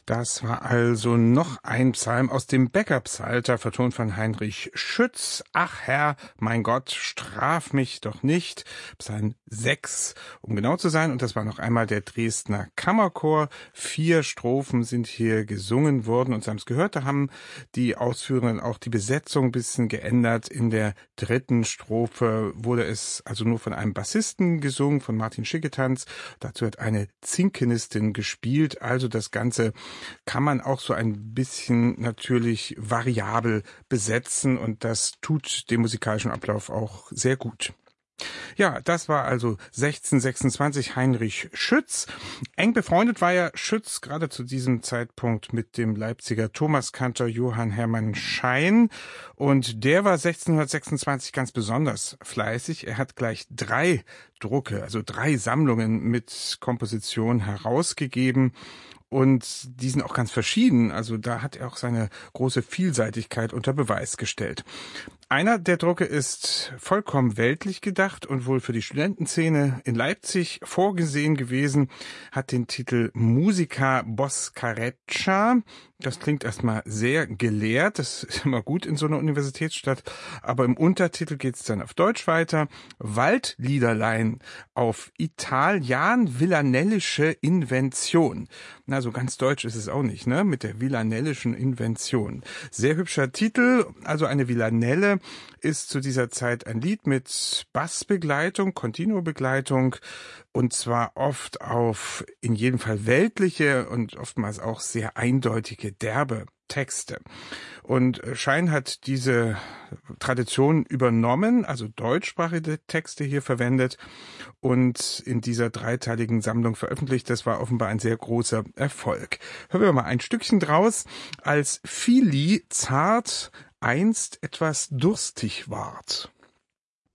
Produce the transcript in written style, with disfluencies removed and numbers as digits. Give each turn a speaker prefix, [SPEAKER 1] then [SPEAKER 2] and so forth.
[SPEAKER 1] Das war also noch ein Psalm aus dem Bäckerpsalter, vertont von Heinrich Schütz. Ach Herr, mein Gott, straf mich doch nicht. Psalm 6, um genau zu sein. Und das war noch einmal der Dresdner Kammerchor. 4 Strophen sind hier gesungen worden. Und Sie haben es gehört, da haben die Ausführenden auch die Besetzung ein bisschen geändert. In der 3. Strophe wurde es also nur von einem Bassisten gesungen, von Martin Schicketanz. Dazu hat eine Zinkenistin gespielt. Also das Ganze kann man auch so ein bisschen natürlich variabel besetzen und das tut dem musikalischen Ablauf auch sehr gut. Ja, das war also 1626 Heinrich Schütz. Eng befreundet war ja Schütz gerade zu diesem Zeitpunkt mit dem Leipziger Thomaskantor Johann Hermann Schein. Und der war 1626 ganz besonders fleißig. Er hat gleich 3 Drucke, also 3 Sammlungen mit Komposition herausgegeben. Und die sind auch ganz verschieden. Also da hat er auch seine große Vielseitigkeit unter Beweis gestellt. Einer der Drucke ist vollkommen weltlich gedacht und wohl für die Studentenszene in Leipzig vorgesehen gewesen, hat den Titel Musica Boscareccia. Das klingt erstmal sehr gelehrt, das ist immer gut in so einer Universitätsstadt, aber im Untertitel geht es dann auf Deutsch weiter. Waldliederlein auf Italian-Villanellische Invention. Na, so ganz deutsch ist es auch nicht, ne? Mit der villanellischen Invention. Sehr hübscher Titel, also eine Villanelle ist zu dieser Zeit ein Lied mit Bassbegleitung, Continuo-Begleitung und zwar oft auf in jedem Fall weltliche und oftmals auch sehr eindeutige, derbe Texte. Und Schein hat diese Tradition übernommen, also deutschsprachige Texte hier verwendet und in dieser 3-teiligen Sammlung veröffentlicht. Das war offenbar ein sehr großer Erfolg. Hören wir mal ein Stückchen draus. Als Fili zart einst etwas durstig ward.